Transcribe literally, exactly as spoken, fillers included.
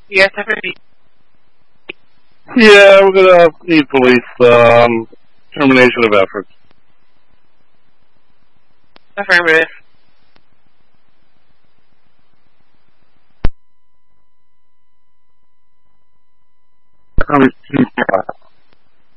Yes, affirmative. Yeah, we're gonna need police um, termination of efforts. Affirmative. I received that.